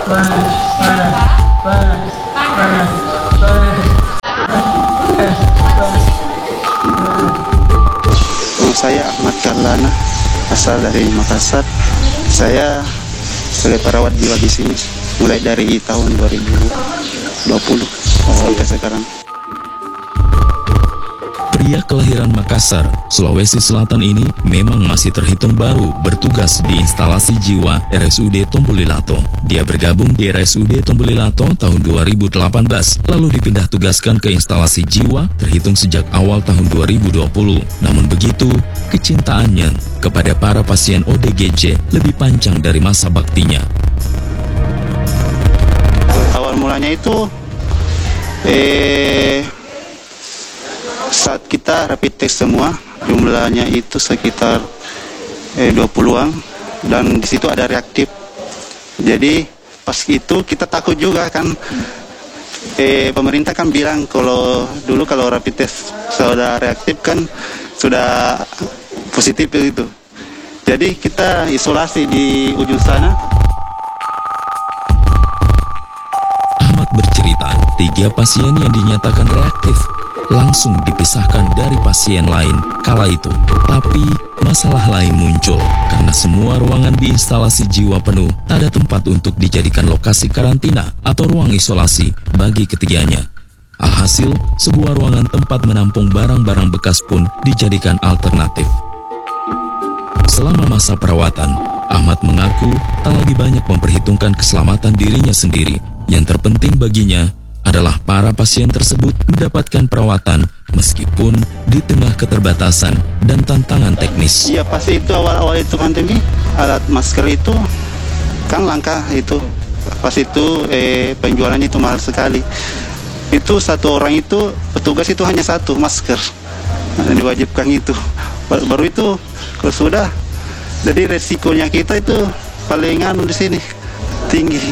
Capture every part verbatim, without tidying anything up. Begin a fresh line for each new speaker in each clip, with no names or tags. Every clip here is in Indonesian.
Saya Ahmad Karlana, asal dari Makassar. Saya sebagai perawat jiwa di sini mulai dari tahun dua ribu dua puluh sampai sekarang.
Pria kelahiran Makassar, Sulawesi Selatan ini memang masih terhitung baru bertugas di instalasi jiwa R S U D Tombolilato. Dia bergabung di R S U D Tombolilato tahun dua ribu delapan belas, lalu dipindah tugaskan ke instalasi jiwa terhitung sejak awal tahun dua ribu dua puluh. Namun begitu, kecintaannya kepada para pasien O D G J lebih panjang dari masa baktinya.
Awal mulanya itu eh saat kita rapid test semua, jumlahnya itu sekitar eh, dua puluhan, dan di situ ada reaktif. Jadi pas itu kita takut juga kan, eh, pemerintah kan bilang kalau dulu kalau rapid test sudah reaktif kan sudah positif itu. Jadi kita isolasi di ujung sana.
Ahmad bercerita, tiga pasien yang dinyatakan reaktif langsung dipisahkan dari pasien lain kala itu. Tapi masalah lain muncul karena semua ruangan di instalasi jiwa penuh, tak ada tempat untuk dijadikan lokasi karantina atau ruang isolasi bagi ketiganya. Alhasil, sebuah ruangan tempat menampung barang-barang bekas pun dijadikan alternatif. Selama masa perawatan, Ahmad mengaku tak lagi banyak memperhitungkan keselamatan dirinya sendiri. Yang terpenting baginya adalah para pasien tersebut mendapatkan perawatan meskipun di tengah keterbatasan dan tantangan teknis.
Iya, pasti itu awal-awal itu pandemi, alat masker itu kan langka itu. Pas itu eh, penjualannya itu mahal sekali. Itu satu orang itu, petugas itu hanya satu masker. Nah, diwajibkan itu. Baru, baru itu kalau sudah, jadi resikonya kita itu paling anu di sini tinggi.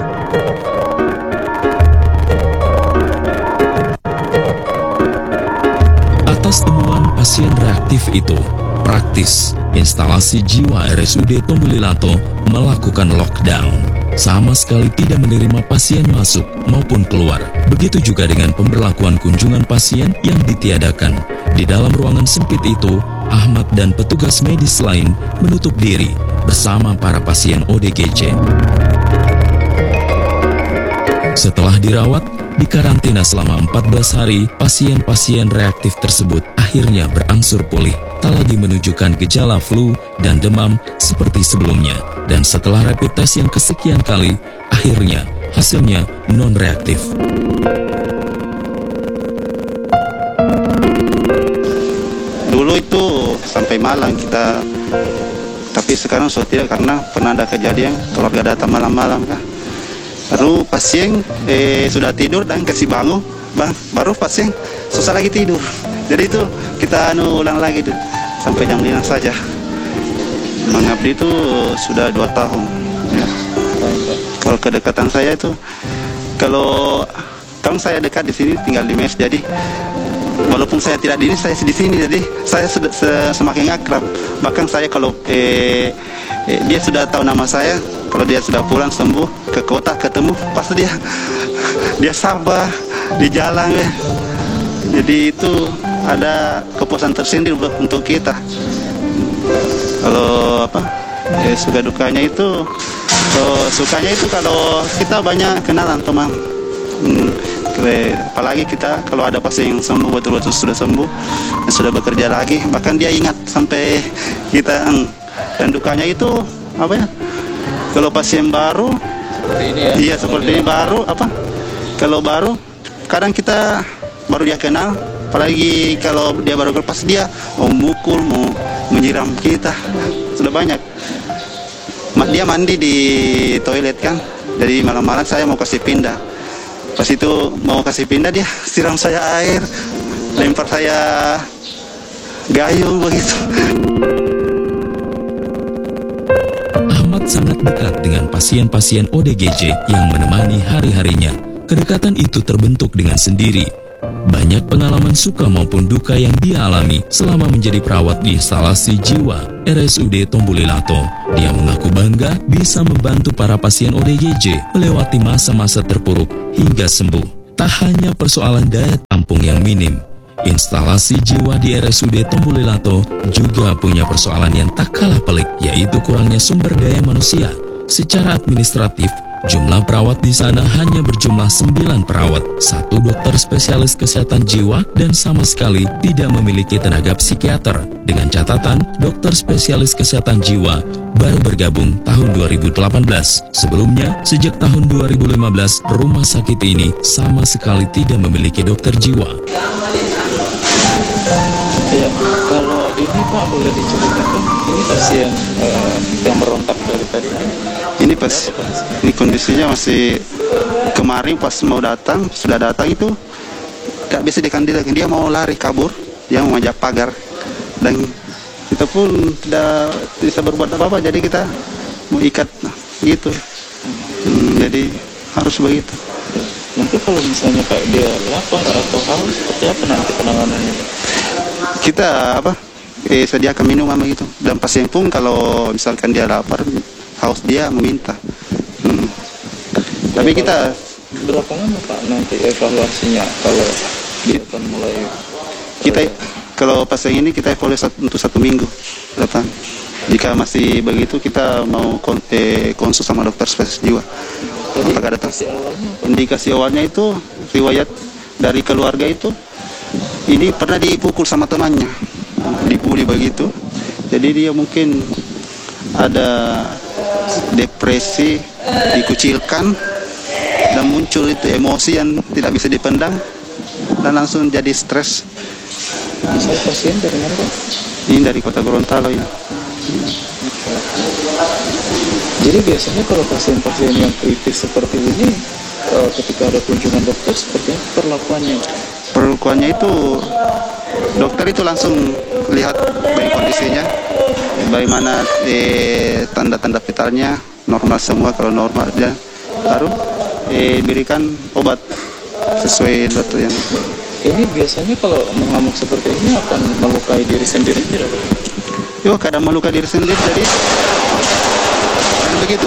Atas temuan pasien reaktif itu, praktis instalasi jiwa R S U D Tombolilato melakukan lockdown. Sama sekali tidak menerima pasien masuk maupun keluar. Begitu juga dengan pemberlakuan kunjungan pasien yang ditiadakan. Di dalam ruangan sempit itu, Ahmad dan petugas medis lain menutup diri bersama para pasien O D G J. Setelah dirawat, dikarantina selama empat belas hari, pasien-pasien reaktif tersebut akhirnya berangsur pulih, tak lagi menunjukkan gejala flu dan demam seperti sebelumnya. Dan setelah rapid test yang kesekian kali, akhirnya hasilnya non-reaktif.
Dulu itu sampai malam kita, tapi sekarang sudah tidak karena pernah ada kejadian keluarga datang malam-malam kan. Baru pasien eh, sudah tidur dan kasih bangun, bang, baru pasien susah lagi tidur. Jadi itu kita anu ulang lagi tuh sampai jam lima saja. Mengabdi itu sudah dua tahun. Ya. Kalau kedekatan saya itu, kalau kan saya dekat di sini tinggal di mes, jadi walaupun saya tidak di sini, saya di sini, jadi saya sudah semakin akrab. Bahkan saya kalau eh, eh, dia sudah tahu nama saya, kalau dia sudah pulang sembuh ke kota ketemu, pasti dia dia sabar di jalan ya. Jadi itu ada kepuasan tersendiri untuk kita. Kalau apa, eh, suka dukanya itu, oh, sukanya itu kalau kita banyak kenalan teman. Hmm, apalagi kita kalau ada pasien yang sembuh betul-betul sudah sembuh dan sudah bekerja lagi, bahkan dia ingat sampai kita. Dan dukanya itu apa ya? Kalau pasien baru, seperti ini ya? Iya seperti ini baru apa? Kalau baru, kadang kita baru dia kenal, apalagi kalau dia baru lepas, dia mau mukul, mau menyiram kita, sudah banyak. Dia mandi di toilet kan, jadi malam-malam saya mau kasih pindah. Pas itu mau kasih pindah, dia siram saya air, lempar saya gayung begitu.
Ahmad sangat dekat dengan pasien-pasien O D G J yang menemani hari-harinya. Kedekatan itu terbentuk dengan sendiri. Banyak pengalaman suka maupun duka yang dia alami selama menjadi perawat di instalasi jiwa R S U D Tombolilato. Dia mengaku bangga bisa membantu para pasien O D G J melewati masa-masa terpuruk hingga sembuh. Tak hanya persoalan daya tampung yang minim, instalasi jiwa di R S U D Tombulelato juga punya persoalan yang tak kalah pelik, yaitu kurangnya sumber daya manusia. Secara administratif, jumlah perawat di sana hanya berjumlah sembilan perawat, satu dokter spesialis kesehatan jiwa, dan sama sekali tidak memiliki tenaga psikiater. Dengan catatan, dokter spesialis kesehatan jiwa baru bergabung tahun dua ribu delapan belas. Sebelumnya, sejak tahun dua ribu lima belas, rumah sakit ini sama sekali tidak memiliki dokter jiwa.
Ya, kalau ini Pak boleh diceritakan, ini pasien uh, yang merontak dari tadi.
Ini pas, ini kondisinya masih kemarin pas mau datang, sudah datang itu tidak bisa dikandilkan, dia mau lari kabur, dia mau ngajak pagar, dan kita pun tidak bisa berbuat apa-apa, jadi kita mau ikat, nah, gitu. Hmm, jadi harus begitu.
Nanti kalau misalnya Pak dia lapar atau haus, seperti apa nanti penanganannya?
Kita apa? Eh, sediakan minuman begitu, dan pasien pun kalau misalkan dia lapar, haus, dia meminta. Hmm. Tapi kita
berapa lama Pak nanti evaluasinya kalau dia akan mulai?
Kita kalau pasien ini kita evaluasi untuk satu minggu datang. Jika masih begitu kita mau kon eh, konsul sama dokter spesialis jiwa. Apakah datang? Indikasi awalnya itu riwayat dari keluarga itu ini pernah dipukul sama temannya, dibully begitu. Jadi dia mungkin ada depresi, dikucilkan, dan muncul itu emosi yang tidak bisa dipendam dan langsung jadi stres.
Misal pasien dari mana Pak?
Ini dari kota Gorontalo ya.
Jadi biasanya kalau pasien-pasien yang kritis seperti ini, ketika ada kunjungan dokter, seperti apa perlakuannya?
Perlakuannya itu dokter itu langsung lihat baik kondisinya, bagaimana eh, tanda-tanda vitalnya normal semua, kalau normal aja baru eh, berikan obat sesuai dokter yang.
Ini biasanya kalau mengamuk seperti ini akan melukai diri sendiri tidak?
Yo, kadang melukai diri sendiri, jadi begitu.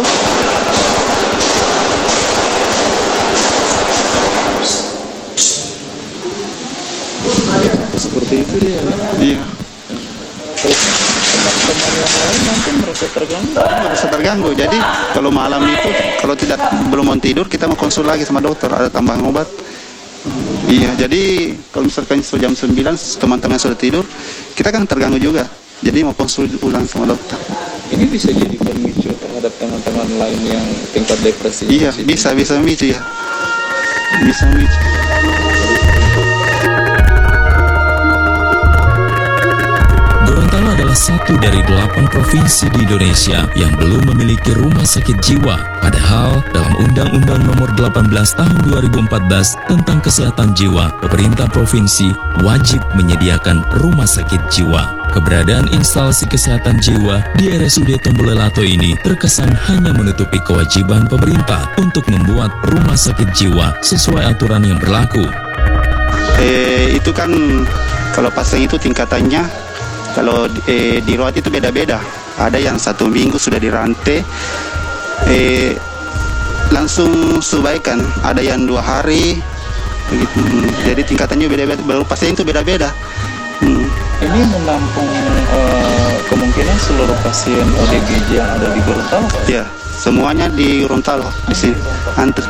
Seperti itu dia.
Iya.
Terus teman-teman yang lain nanti merasa terganggu.
Merasa terganggu. Jadi kalau malam itu kalau tidak belum mau tidur kita mau konsul lagi sama dokter, ada tambahan obat. Iya. Jadi kalau misalkan jam sembilan teman-teman sudah tidur, kita kan terganggu juga. Jadi mau konsul ulang sama dokter.
Ini bisa jadi pemicu terhadap teman-teman lain yang tingkat depresi.
Iya, bisa bisa memicu ya. Bisa memicu.
Gorontalo adalah satu dari delapan provinsi di Indonesia yang belum memiliki rumah sakit jiwa. Padahal dalam Undang-Undang Nomor delapan belas Tahun dua ribu empat belas tentang Kesehatan Jiwa, pemerintah provinsi wajib menyediakan rumah sakit jiwa. Keberadaan instalasi kesehatan jiwa di R S U D Tombulelato ini terkesan hanya menutupi kewajiban pemerintah untuk membuat rumah sakit jiwa sesuai aturan yang berlaku.
Eh, itu kan kalau pasien itu tingkatannya, kalau eh, dirawat itu beda-beda. Ada yang satu minggu sudah dirantai, eh, langsung subaikan. Ada yang dua hari, begitu. Jadi tingkatannya beda-beda. Baru pasien itu beda-beda. Hmm.
Ini menampung uh, kemungkinan seluruh pasien O D G J yang ada di Gorontalo, Pak?
Ya, semuanya di Gorontalo di sini antri.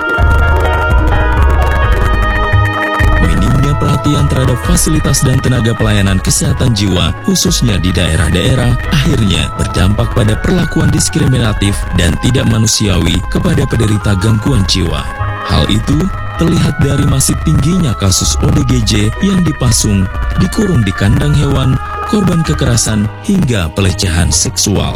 Minimnya perhatian terhadap fasilitas dan tenaga pelayanan kesehatan jiwa, khususnya di daerah-daerah, akhirnya berdampak pada perlakuan diskriminatif dan tidak manusiawi kepada penderita gangguan jiwa. Hal itu terlihat dari masih tingginya kasus O D G J yang dipasung, dikurung di kandang hewan, korban kekerasan, hingga pelecehan seksual.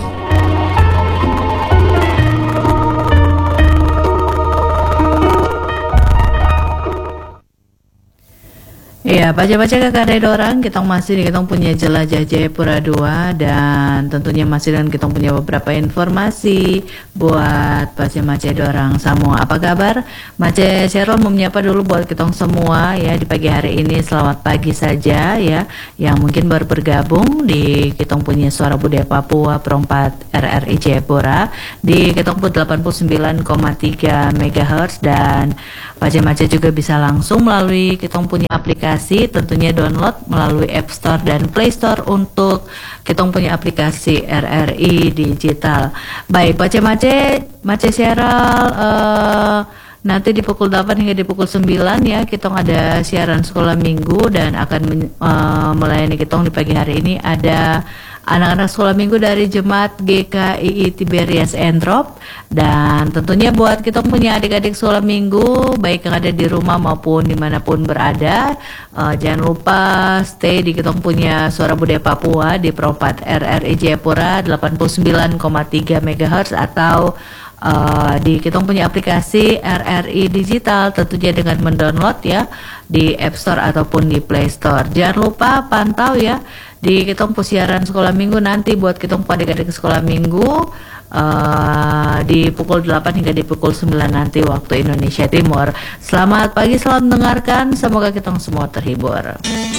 Ya, Ya, baca-baca kakak ada orang, kita masih di kita punya Jelajah Jayapura dua, dan tentunya masih dengan kita punya beberapa informasi buat baca-baca orang semua. Apa kabar? Mace Cheryl mau menyapa dulu buat kita semua ya di pagi hari ini. Selamat pagi saja ya, yang mungkin baru bergabung di kita punya Suara Budaya Papua perempat R R I Jayapura di kita punya delapan puluh sembilan koma tiga megahertz, dan baca-baca juga bisa langsung melalui kita punya aplikasi, tentunya download melalui App Store dan Play Store untuk kita punya aplikasi R R I Digital. Baik, baca-baca Mace Cheryl, uh, nanti di pukul delapan hingga di pukul sembilan ya kita ada siaran sekolah minggu, dan akan men, uh, melayani kita di pagi hari ini ada anak-anak sekolah minggu dari Jemaat G K I I Tiberias Entrop, dan tentunya buat kita punya adik-adik sekolah minggu baik yang ada di rumah maupun dimanapun berada, uh, jangan lupa stay di kita punya Suara Budaya Papua di perempat R R I Jayapura delapan puluh sembilan koma tiga megahertz, atau Uh, di kita punya aplikasi R R I Digital, tentunya dengan mendownload ya di App Store ataupun di Play Store. Jangan lupa pantau ya di kita siaran sekolah minggu nanti buat kita adik-adik sekolah minggu uh, di pukul delapan hingga di pukul sembilan nanti waktu Indonesia Timur. Selamat pagi, selamat mendengarkan, semoga kita semua terhibur.